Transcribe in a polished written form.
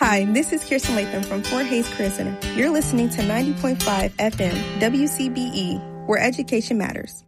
Hi, this is Kirsten Latham from Fort Hays Career Center. You're listening to 90.5 FM WCBE, where education matters.